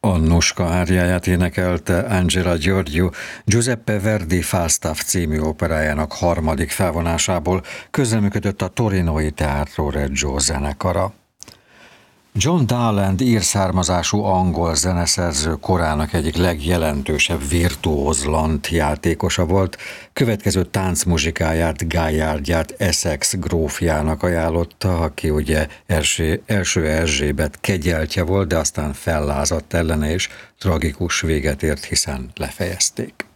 Annuska áriáját énekelte Angela Gheorghiu Giuseppe Verdi Falstaff című operájának harmadik felvonásából, közreműködött a Torinoi Teatro Reggio zenekara. John Dowland ír származású angol zeneszerző korának egyik legjelentősebb virtuóz lantjátékosa volt, következő táncmuzsikáját, Gaillardját Essex grófjának ajánlotta, aki ugye első Erzsébet kegyeltje volt, de aztán fellázadt ellene és tragikus véget ért, hiszen lefejezték.